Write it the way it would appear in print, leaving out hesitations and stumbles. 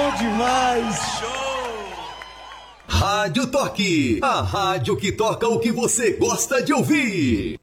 bom demais. Rádio Toque, a rádio que toca o que você gosta de ouvir.